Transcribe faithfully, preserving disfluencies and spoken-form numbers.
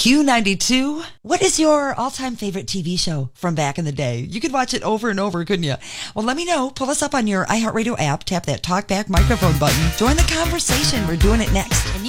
Q ninety-two. What is your all-time favorite T V show from back in the day? You could watch it over and over, couldn't you? Well, let me know. Pull us up on your iHeartRadio app. Tap that talkback microphone button. Join the conversation. We're doing it next.